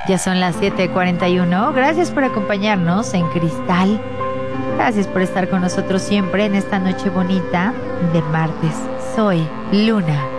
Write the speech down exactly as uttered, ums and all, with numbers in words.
Ya son las siete cuarenta y uno. Gracias por acompañarnos en Cristal. Gracias por estar con nosotros siempre en esta noche bonita de martes. Soy Luna.